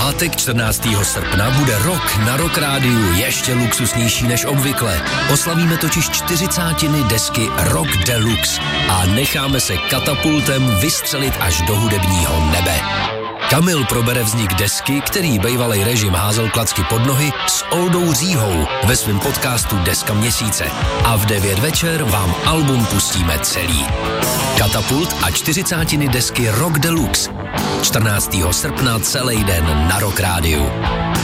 pátek 14. srpna bude rok na Rock Rádiu ještě luxusnější než obvykle. Oslavíme totiž 40. desky Rock Deluxe a necháme se katapultem vystřelit až do hudebního nebe. Kamil probere vznik desky, který bejvalej režim házel klacky pod nohy, s Oldou Říhou ve svém podcastu Deska měsíce. A v 9 večer vám album pustíme celý. Katapult a 40. desky Rock Deluxe. 14. srpna celý den na Rock Rádiu.